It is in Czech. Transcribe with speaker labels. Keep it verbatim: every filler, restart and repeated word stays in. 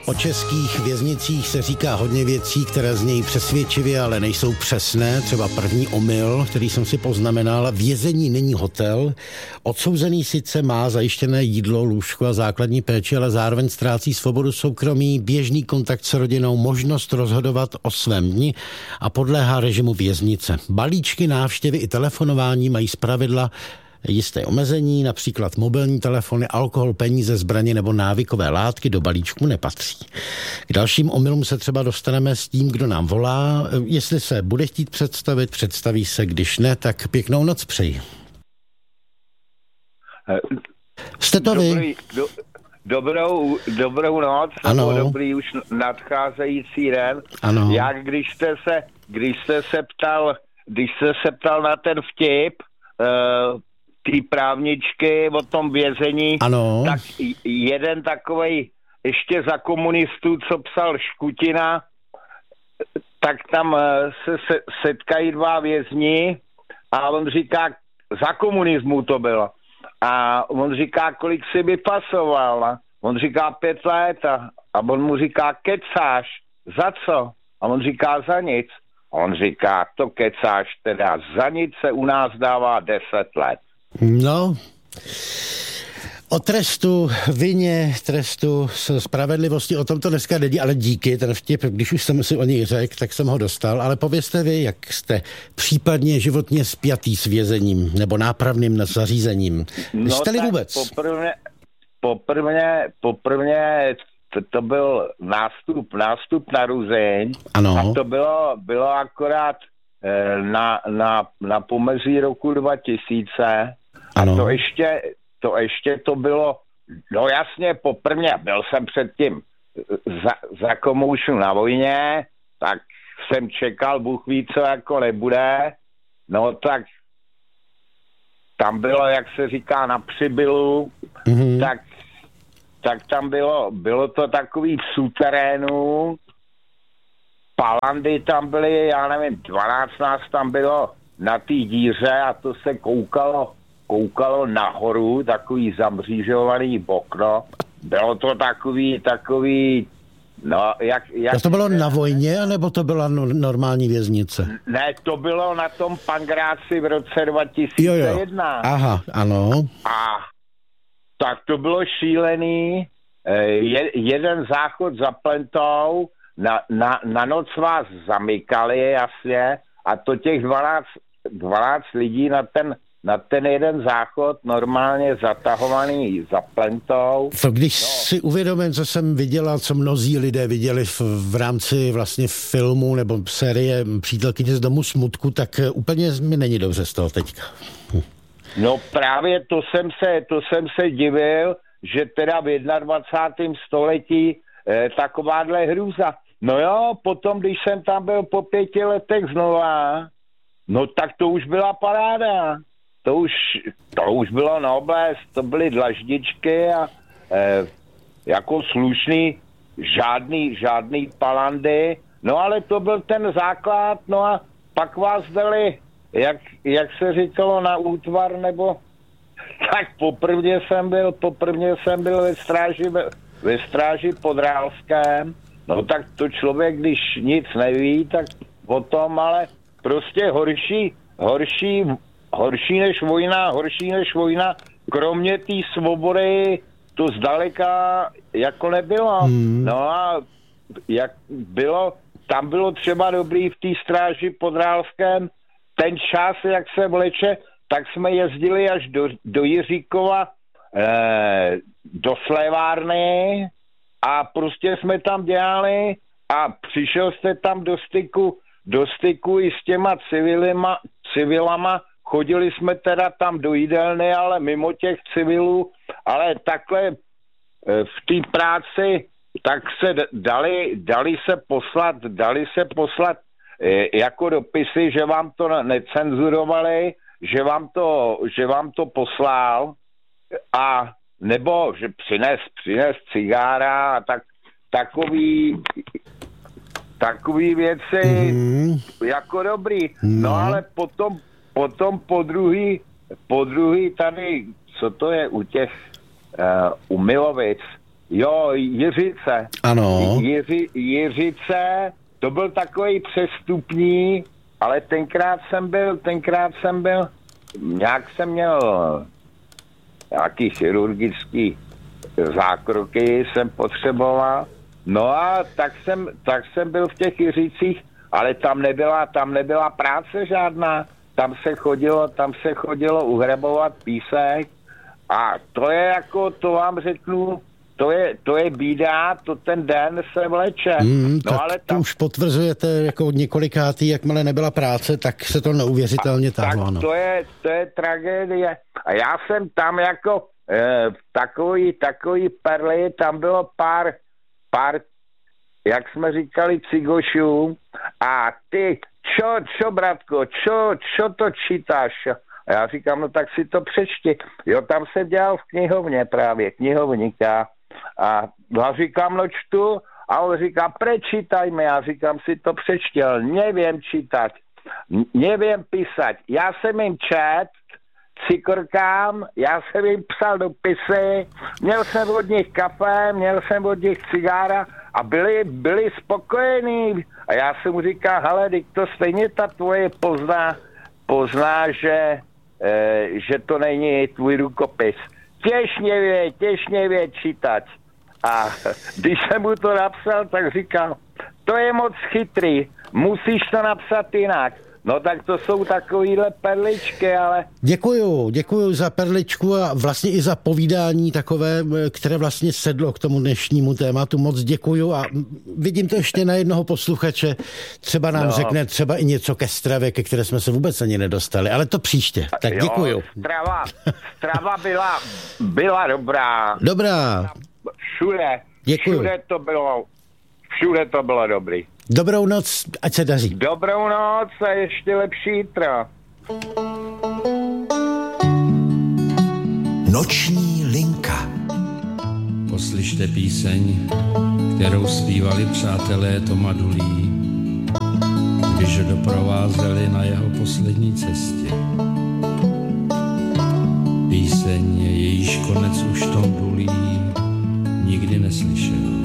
Speaker 1: O českých věznicích se říká hodně věcí, které znějí přesvědčivě, ale nejsou přesné. Třeba první omyl, který jsem si poznamenal. Vězení není hotel. Odsouzený sice má zajištěné jídlo, lůžko a základní péči, ale zároveň ztrácí svobodu soukromí, běžný kontakt s rodinou, možnost rozhodovat o svém dni a podléhá režimu věznice. Balíčky, návštěvy i telefonování mají zpravidla jisté omezení, například mobilní telefony, alkohol, peníze, zbraně nebo návykové látky do balíčku nepatří. K dalším omylům se třeba dostaneme s tím, kdo nám volá. Jestli se bude chtít představit, představí se, když ne, tak pěknou noc přeji. Jste to vy?
Speaker 2: Dobrý, do, dobrou, dobrou noc,
Speaker 1: ano.
Speaker 2: Nebo dobrý už nadcházející den.
Speaker 1: Ano.
Speaker 2: Jak když jste se, když jste se ptal, když jste se ptal na ten vtip, uh, ty právničky o tom vězení,
Speaker 1: ano.
Speaker 2: Tak jeden takovej ještě za komunistů, co psal Škutina, tak tam se, se setkají dva vězni a on říká, za komunismu to bylo. A on říká, kolik si vypasoval. On říká pět let a, a on mu říká, kecáš, za co? A on říká, za nic. A on říká, to kecáš, teda za nic se u nás dává deset let.
Speaker 1: No, o trestu, vině, trestu, spravedlivosti, o tom to dneska není, ale díky, ten vtip, když už jsem si o něj řekl, tak jsem ho dostal, ale povězte vy, jak jste případně životně spjatý s vězením nebo nápravným zařízením.
Speaker 2: No
Speaker 1: jste-li vůbec?
Speaker 2: Poprvně, poprvně, poprvně to, to byl nástup, nástup na Ruzeň.
Speaker 1: Ano.
Speaker 2: A to bylo, bylo akorát na, na, na pomezí roku dva tisíce.
Speaker 1: Ano.
Speaker 2: A to ještě, to ještě to bylo, no jasně, poprvně, byl jsem předtím za, za komoušu na vojně, tak jsem čekal, Bůh ví, co jako nebude, no tak tam bylo, jak se říká, na Přibylu, mm-hmm. tak, tak tam bylo, bylo to takový v suterénu, palandy tam byly, já nevím, dvanáct nás tam bylo na té díře a to se koukalo, koukalo nahoru, takový zamřížovaný okno. Bylo to takový, takový, no, jak... jak
Speaker 1: a to bylo na vojně, anebo to byla no, normální věznice?
Speaker 2: Ne, to bylo na tom Pangráci v roce dva tisíce jedna.
Speaker 1: Jo, jo. Aha, ano.
Speaker 2: A tak to bylo šílený. Je, jeden záchod za plentou, Na, na, na noc vás zamykali jasně a to těch dvanáct, dvanáct lidí na ten, na ten jeden záchod normálně zatahovaný za plentou.
Speaker 1: Co když
Speaker 2: no.
Speaker 1: si uvědomím, co jsem viděla, co mnozí lidé viděli v, v rámci vlastně filmu nebo série Přítelkyně z domu smutku, tak úplně mi není dobře z toho teďka. Hm.
Speaker 2: No právě to jsem se, to jsem se divil, že teda v dvacátém prvním století eh, takováhle hrůza. No jo, potom, když jsem tam byl po pěti letech znova, no tak to už byla paráda. To už, to už bylo nobles, to byly dlaždičky a e, jako slušný, žádný, žádný palandy. No ale to byl ten základ, no a pak vás dali, jak, jak se říkalo, na útvar, nebo tak poprvně jsem byl, poprvně jsem byl ve stráži, ve, ve stráži pod Rálském. No tak to člověk, když nic neví, tak o tom, ale prostě horší, horší, horší než vojna, horší než vojna, kromě té svobody, to zdaleka jako nebylo. Hmm. No a jak bylo, tam bylo třeba dobrý v té stráži pod Rálském, ten čas, jak se vleče, tak jsme jezdili až do, do Jiříkova, eh, do Slévárny, a prostě jsme tam dělali a přišel jste tam do styku, do styku i s těma civilima, civilama, chodili jsme teda tam do jídelny, ale mimo těch civilů, ale takhle v té práci, tak se dali, dali se poslat, dali se poslat jako dopisy, že vám to necenzurovali, že vám to, že vám to poslal a nebo že přines, přines cigára a tak, takový, takový věci mm. jako dobrý. No, no ale potom, potom po druhý, po druhý tady, co to je u těch, uh, u Milovic, Jo, Jiřice.
Speaker 1: Ano.
Speaker 2: Jiři, Jiřice, to byl takový přestupní, ale tenkrát jsem byl, tenkrát jsem byl, nějak jsem měl nějaký chirurgický zákroky jsem potřeboval. No a tak jsem, tak jsem byl v těch Jiřicích, ale tam nebyla, tam nebyla práce žádná. Tam se chodilo, tam se chodilo uhrebovat písek a to je jako, to vám řeknu, to je, to je bída, to ten den se vleče.
Speaker 1: Mm,
Speaker 2: no
Speaker 1: tak
Speaker 2: ale
Speaker 1: to
Speaker 2: tam,
Speaker 1: už potvrzujete jako několikátý, jakmile nebyla práce, tak se to neuvěřitelně táhlo.
Speaker 2: Tak
Speaker 1: ano.
Speaker 2: to je, to je tragédie. A já jsem tam jako eh, takový, takový perly, tam bylo pár, pár, jak jsme říkali, cigošů a ty, čo, čo, bratko, čo, čo to čítáš? A já říkám, no tak si to přečti. Jo, tam se dělal v knihovně právě, knihovníka. A já říkám, no čtu, a on říká, prečítaj mi. Já říkám, si to přečtěl, nevím čítat, nevím písať. Já jsem jim čet, cikorkám, já jsem jim psal dopisy, měl jsem od nich kafe, měl jsem od nich cigára a byli, byli spokojení. A já jsem mu říkal, hele, teď to stejně ta tvoje pozná, pozná, že, e, že to není tvůj rukopis. Těž nevě, těž nevě čítat. A když jsem mu to napsal, tak říkal, to je moc chytrý, musíš to napsat jinak. No tak to jsou takovýhle perličky, ale...
Speaker 1: Děkuju, děkuju za perličku a vlastně i za povídání takové, které vlastně sedlo k tomu dnešnímu tématu. Moc děkuju a vidím to ještě na jednoho posluchače. Třeba nám no. řekne třeba i něco ke stravě, ke které jsme se vůbec ani nedostali, ale to příště. Tak
Speaker 2: jo,
Speaker 1: děkuju.
Speaker 2: Strava, strava byla, byla dobrá.
Speaker 1: Dobrá.
Speaker 2: Všude,
Speaker 1: děkuju.
Speaker 2: všude to bylo, všude to bylo dobrý.
Speaker 1: Dobrou noc, ať se daří.
Speaker 2: Dobrou noc a ještě lepší jitro.
Speaker 3: Noční linka.
Speaker 4: Poslyšte píseň, kterou zpívali přátelé Toma Dulí, když ho doprovázeli na jeho poslední cestě. Píseň, jejíž konec už Tom Dulí nikdy neslyšel.